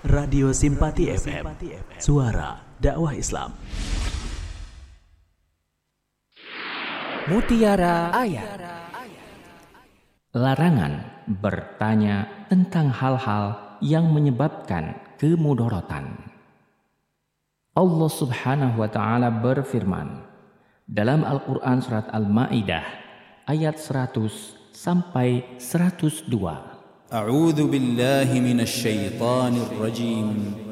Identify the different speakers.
Speaker 1: Radio Simpati FM, suara dakwah Islam.
Speaker 2: Mutiara Ayat. Larangan bertanya tentang hal-hal yang menyebabkan kemudorotan. Allah Subhanahu wa taala berfirman dalam Al-Qur'an surat Al-Maidah ayat 100 sampai 102.
Speaker 3: A'udzu billahi minasy syaithanir rajim.